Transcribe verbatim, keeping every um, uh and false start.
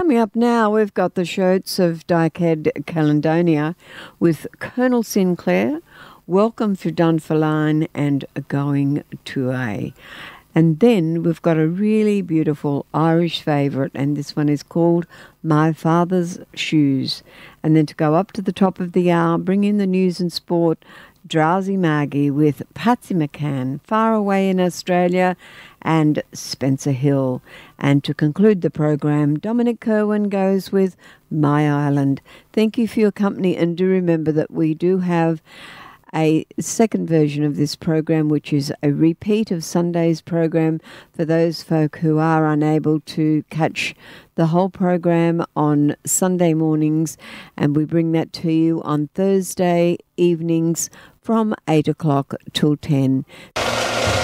Coming up now, we've got the Shoats of Dykehead, Caledonia with Colonel Sinclair, Welcome for Dunfermline and Going to A. And then we've got a really beautiful Irish favourite, and this one is called My Father's Shoes. And then to go up to the top of the hour, bring in the news and sport, Drowsy Maggie with Patsy McCann, Far Away in Australia, and Spencer Hill. And to conclude the program, Dominic Kerwin goes with My Island. Thank you for your company, and do remember that we do have a second version of this program, which is a repeat of Sunday's program for those folk who are unable to catch the whole program on Sunday mornings, and we bring that to you on Thursday evenings from eight o'clock till ten.